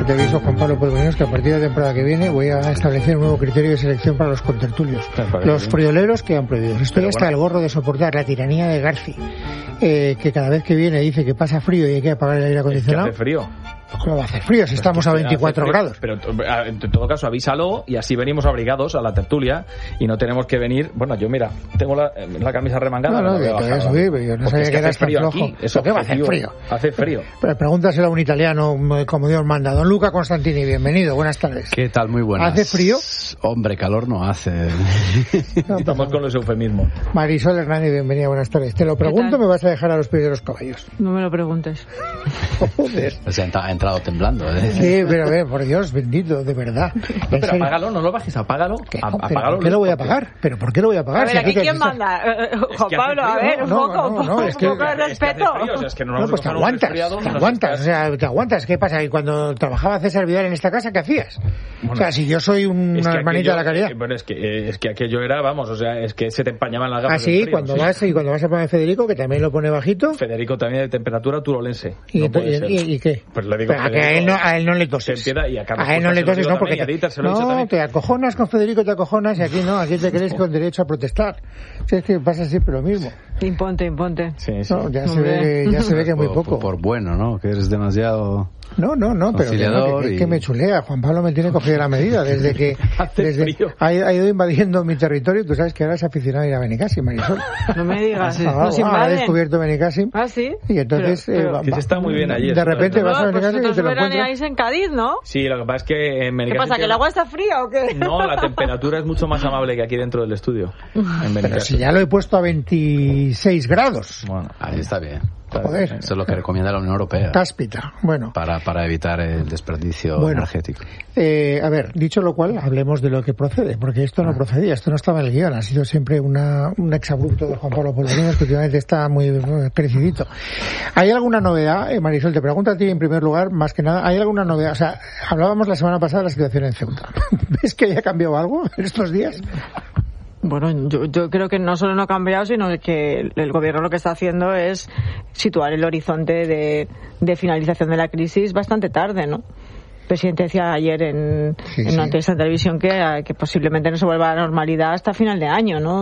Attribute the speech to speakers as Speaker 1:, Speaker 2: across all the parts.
Speaker 1: te aviso, Juan Pablo Podolinos, que a partir de la temporada que viene voy a establecer un nuevo criterio de selección para los contertulios. Los frioleros quedan prohibidos. Estoy hasta el gorro de soportar la tiranía de Garci, que cada vez que viene dice que pasa frío y hay que apagar el aire acondicionado.
Speaker 2: ¿Es que hace frío?
Speaker 1: ¿Cómo va a hacer frío si estamos a 24 grados?
Speaker 2: Pero en todo caso avísalo y así venimos abrigados a la tertulia y no tenemos que venir. Bueno, yo mira, tengo la camisa remangada.
Speaker 1: No, te voy a subir, pero yo no sabía que eras tan flojo.
Speaker 2: Eso
Speaker 1: ¿Qué va a hacer frío?
Speaker 2: Hace frío.
Speaker 1: Pero pregúntaselo a un italiano como Dios manda. Don Luca Constantini, bienvenido, buenas tardes.
Speaker 3: ¿Qué tal? Muy buenas.
Speaker 1: ¿Hace frío?
Speaker 3: Hombre, calor no hace.
Speaker 2: Estamos con los eufemismos.
Speaker 1: Marisol Hernández, bienvenida, buenas tardes. Te lo pregunto, me vas a dejar a los pies de los caballos.
Speaker 4: No me lo preguntes.
Speaker 1: Joder.
Speaker 3: O sea, ha entrado temblando, ¿eh?
Speaker 1: Sí, pero a ver, por Dios, bendito, de verdad.
Speaker 2: Pero apágalo, no lo bajes, apágalo.
Speaker 1: ¿Por qué lo voy a pagar? ¿Pero por qué lo voy a pagar?
Speaker 4: A ver, ¿aquí quién manda? Juan Pablo, a ver, un poco de respeto.
Speaker 1: No, pues te aguantas, o sea, te aguantas. ¿Qué pasa? ¿Y cuando trabajaba César Vidal en esta casa, qué hacías? O sea, si yo soy una hermanita de la caridad.
Speaker 2: Bueno, es que aquello era, vamos, o sea, es que se te empañaban las gafas.
Speaker 1: Ah, sí, cuando vas a poner Federico, que también lo pone bajito.
Speaker 2: Federico también de temperatura turolense.
Speaker 1: ¿Y qué?
Speaker 2: Pues le digo
Speaker 1: a él no le toses. A él no le toses, no, porque te acojonas con Federico, te acojonas, y aquí no, aquí te crees con derecho a protestar. Si es que pasa siempre lo mismo.
Speaker 4: Imponte.
Speaker 2: Sí.
Speaker 1: No, ya se ve que muy poco.
Speaker 3: Por bueno, ¿no? Que eres demasiado...
Speaker 1: No, pero que me chulea. Juan Pablo me tiene cogida la medida desde que ha ido invadiendo mi territorio. Tú sabes que ahora es aficionado a ir a Benicàssim, Marisol.
Speaker 4: No me digas,
Speaker 1: ha descubierto Benicàssim.
Speaker 4: Ah, sí.
Speaker 1: Y entonces
Speaker 2: que está muy bien allí.
Speaker 1: De repente vas a Benicàssim y te lo
Speaker 4: veraneáis en Cádiz, ¿no?
Speaker 2: Sí, lo que pasa es que en Benicàssim...
Speaker 4: ¿Qué pasa, que el agua está fría o qué?
Speaker 2: No, la temperatura es mucho más amable que aquí dentro del estudio.
Speaker 1: Pero si ya lo he puesto a 26 grados.
Speaker 3: Bueno, ahí está bien.
Speaker 1: Joder.
Speaker 3: Eso es lo que recomienda la Unión Europea.
Speaker 1: Cáspita, bueno.
Speaker 3: Para evitar el desperdicio energético.
Speaker 1: A ver, dicho lo cual, hablemos de lo que procede, porque esto no procedía, esto no estaba en el guión, ha sido siempre un exabrupto de Juan Pablo Podolinos, que últimamente está muy crecidito. ¿Hay alguna novedad, Marisol? Te pregunto a ti en primer lugar, más que nada, ¿hay alguna novedad? O sea, hablábamos la semana pasada de la situación en Ceuta. ¿Ves que haya cambiado algo en estos días?
Speaker 4: Bueno, yo creo que no solo no ha cambiado, sino que el gobierno lo que está haciendo es situar el horizonte de finalización de la crisis bastante tarde, ¿no? El presidente decía ayer en una entrevista en televisión que posiblemente no se vuelva a la normalidad hasta final de año, ¿no?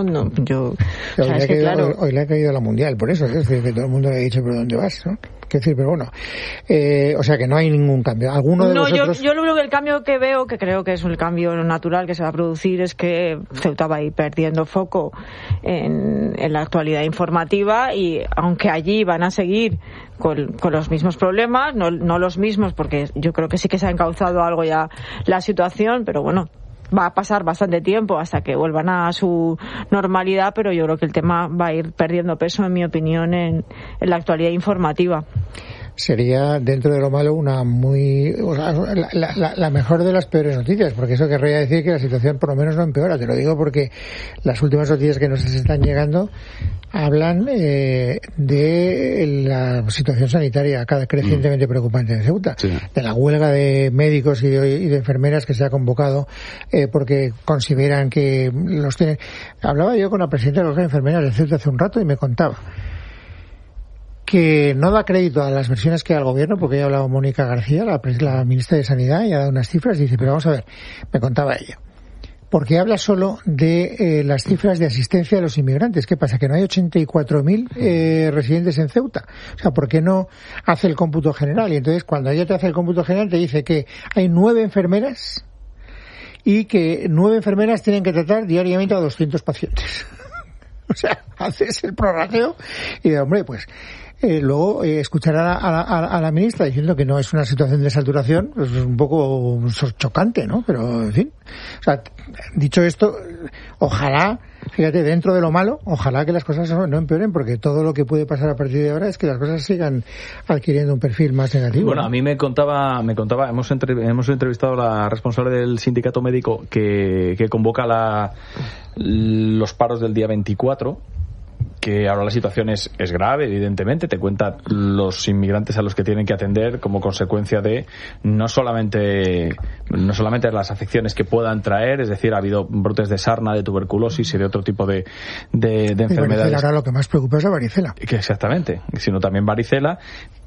Speaker 1: Hoy le ha caído la Mundial, por eso, es decir, que todo el mundo le ha dicho, ¿pero dónde vas? ¿No? Pero bueno, o sea que no hay ningún cambio.
Speaker 4: Yo lo único que el cambio que veo, que creo que es un cambio natural que se va a producir, es que Ceuta va a ir perdiendo foco en la actualidad informativa, y aunque allí van a seguir con los mismos problemas, no los mismos, porque yo creo que sí que se ha encauzado algo ya la situación, pero bueno, va a pasar bastante tiempo hasta que vuelvan a su normalidad, pero yo creo que el tema va a ir perdiendo peso, en mi opinión, en la actualidad informativa.
Speaker 1: Sería, dentro de lo malo, la mejor de las peores noticias, porque eso querría decir que la situación por lo menos no empeora. Te lo digo porque las últimas noticias que nos están llegando hablan de la situación sanitaria crecientemente preocupante en Ceuta, de la huelga de médicos y de enfermeras que se ha convocado porque consideran que los tienen. Hablaba yo con la presidenta de las enfermeras de Ceuta hace un rato y me contaba que no da crédito a las versiones que da el gobierno, porque ya ha hablado Mónica García, la ministra de Sanidad, y ha dado unas cifras, y dice, pero vamos a ver, me contaba ella, porque habla solo de las cifras de asistencia de los inmigrantes. ¿Qué pasa? ¿Que no hay 84.000 residentes en Ceuta? O sea, ¿por qué no hace el cómputo general? Y entonces, cuando ella te hace el cómputo general, te dice que hay 9 enfermeras y que 9 enfermeras tienen que tratar diariamente a 200 pacientes. O sea, haces el prorrateo y de hombre, pues luego escuchar a la ministra diciendo que no es una situación de saturación, pues es un poco chocante, ¿no? Pero, en fin, o sea, dicho esto, ojalá, fíjate, dentro de lo malo, ojalá que las cosas no empeoren, porque todo lo que puede pasar a partir de ahora es que las cosas sigan adquiriendo un perfil más negativo.
Speaker 2: Bueno,
Speaker 1: ¿no?
Speaker 2: A mí me contaba, hemos entrevistado a la responsable del sindicato médico que convoca los paros del día 24, que ahora la situación es grave, evidentemente. Te cuenta los inmigrantes a los que tienen que atender como consecuencia de no solamente las afecciones que puedan traer, es decir, ha habido brotes de sarna, de tuberculosis y de otro tipo de enfermedades.
Speaker 1: Ahora lo que más preocupa es la varicela.
Speaker 2: Exactamente, sino también varicela.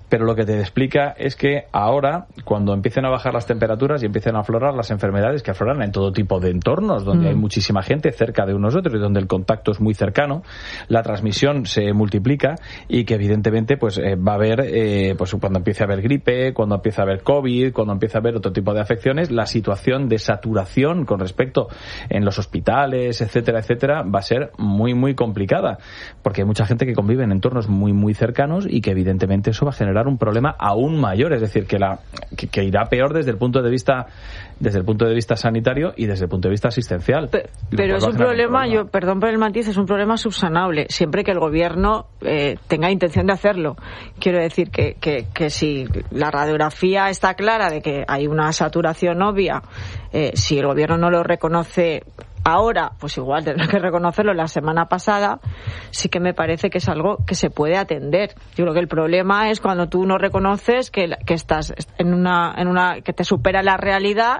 Speaker 2: pero lo que te explica es que ahora, cuando empiecen a bajar las temperaturas y empiecen a aflorar las enfermedades que afloran en todo tipo de entornos, donde hay muchísima gente cerca de unos otros y donde el contacto es muy cercano, la transmisión se multiplica y que evidentemente pues va a haber, pues cuando empiece a haber gripe, cuando empiece a haber COVID, cuando empiece a haber otro tipo de afecciones, la situación de saturación con respecto en los hospitales, etcétera, etcétera, va a ser muy, muy complicada, porque hay mucha gente que convive en entornos muy, muy cercanos y que evidentemente eso va a generar un problema aún mayor, es decir, que irá peor desde el punto de vista sanitario y desde el punto de vista asistencial.
Speaker 4: Pero es un problema, perdón por el matiz, es un problema subsanable, siempre que el gobierno tenga intención de hacerlo. Quiero decir que si la radiografía está clara de que hay una saturación obvia, si el gobierno no lo reconoce ahora, pues igual tendrá que reconocerlo la semana pasada, sí que me parece que es algo que se puede atender. Yo creo que el problema es cuando tú no reconoces que estás en una que te supera la realidad,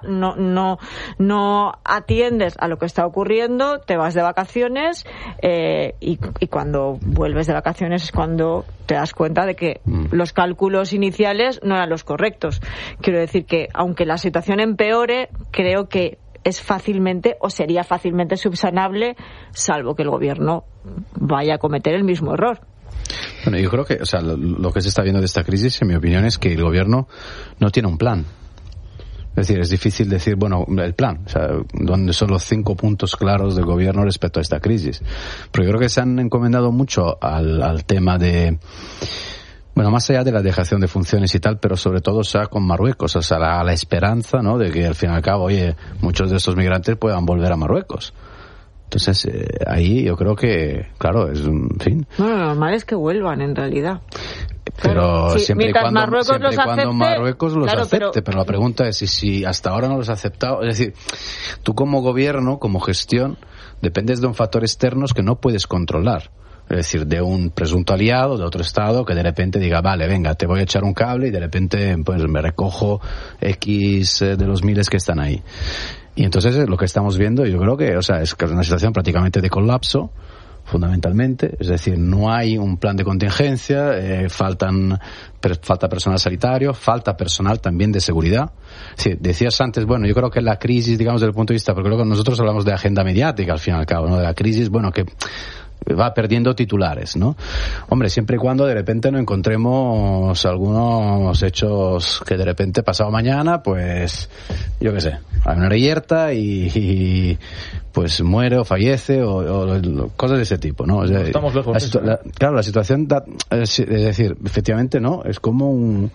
Speaker 4: no atiendes a lo que está ocurriendo, te vas de vacaciones y cuando vuelves de vacaciones es cuando te das cuenta de que los cálculos iniciales no eran los correctos. Quiero decir que aunque la situación empeore, creo que es fácilmente o sería fácilmente subsanable, salvo que el gobierno vaya a cometer el mismo error.
Speaker 3: Bueno, yo creo que, o sea, lo que se está viendo de esta crisis, en mi opinión, es que el gobierno no tiene un plan. Es decir, es difícil decir, bueno, el plan, o sea, donde son los 5 puntos claros del gobierno respecto a esta crisis. Pero yo creo que se han encomendado mucho al tema de, bueno, más allá de la dejación de funciones y tal, pero sobre todo, o sea, con Marruecos, o sea, la esperanza, ¿no?, de que al fin y al cabo, oye, muchos de estos migrantes puedan volver a Marruecos. Entonces, ahí yo creo que, claro, es un fin.
Speaker 4: Bueno, lo normal es que vuelvan, en realidad.
Speaker 3: Pero
Speaker 4: claro, sí,
Speaker 3: siempre y cuando Marruecos los
Speaker 4: claro,
Speaker 3: acepte. Pero la pregunta es si hasta ahora no los ha aceptado. Es decir, tú como gobierno, como gestión, dependes de un factor externo que no puedes controlar. Es decir, de un presunto aliado de otro estado que de repente diga, vale, venga, te voy a echar un cable y de repente pues me recojo X de los miles que están ahí. Y entonces lo que estamos viendo, yo creo que, o sea, es una situación prácticamente de colapso, fundamentalmente, es decir, no hay un plan de contingencia, falta personal sanitario, falta personal también de seguridad. Sí, decías antes, bueno, yo creo que la crisis, digamos, desde el punto de vista, porque luego nosotros hablamos de agenda mediática al fin y al cabo, ¿no?, de la crisis, bueno, que va perdiendo titulares, ¿no? Hombre, siempre y cuando de repente no encontremos algunos hechos que de repente pasado mañana, pues, yo qué sé, hay una reyerta y pues muere o fallece o cosas de ese tipo, ¿no? O sea,
Speaker 2: estamos lejos.
Speaker 3: Claro, la situación es decir, efectivamente, ¿no? Es como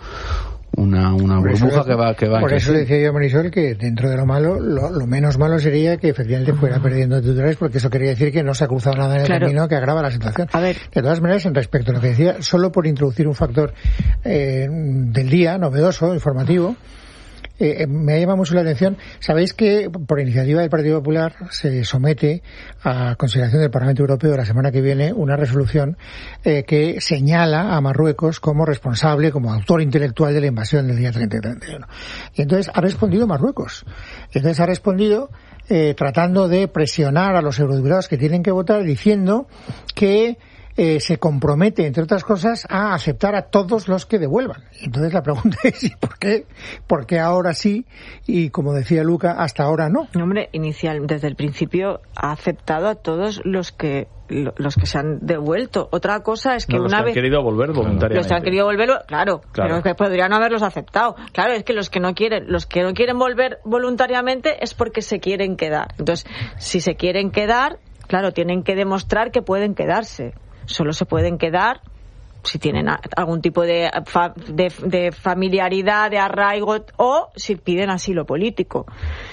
Speaker 3: una burbuja que va.
Speaker 1: Por eso decía yo, Marisol, que dentro de lo malo, lo menos malo sería que efectivamente fuera perdiendo titulares, porque eso quería decir que no se ha cruzado nada en el camino que agrava la situación.
Speaker 4: A ver.
Speaker 1: De todas maneras, en respecto a lo que decía, solo por introducir un factor del día, novedoso, informativo, me ha llamado mucho la atención. Sabéis que por iniciativa del Partido Popular se somete a consideración del Parlamento Europeo la semana que viene una resolución que señala a Marruecos como responsable, como autor intelectual de la invasión del día 30 y 31. Y entonces ha respondido Marruecos. Y entonces ha respondido tratando de presionar a los eurodiputados que tienen que votar, diciendo que se compromete, entre otras cosas, a aceptar a todos los que devuelvan. Entonces la pregunta es, ¿por qué ahora sí? Y como decía Luca, hasta ahora no.
Speaker 4: Hombre, desde el principio ha aceptado a todos los que se han devuelto. Otra cosa es que una vez...
Speaker 2: han querido volver voluntariamente.
Speaker 4: Los que han querido volver, claro, pero es que podrían haberlos aceptado. Claro, es que los que no quieren volver voluntariamente es porque se quieren quedar. Entonces, si se quieren quedar, claro, tienen que demostrar que pueden quedarse. Solo se pueden quedar si tienen algún tipo de familiaridad, de arraigo, o si piden asilo político.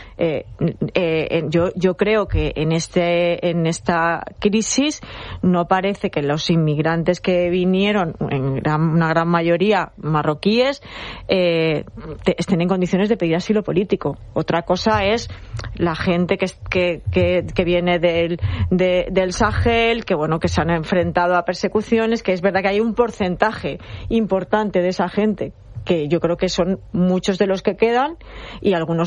Speaker 4: Yo creo que en esta crisis no parece que los inmigrantes que vinieron, una gran mayoría marroquíes, estén en condiciones de pedir asilo político. Otra cosa es la gente que viene del Sahel, que se han enfrentado a persecuciones, que es verdad que hay un porcentaje importante de esa gente que yo creo que son muchos de los que quedan, y algunos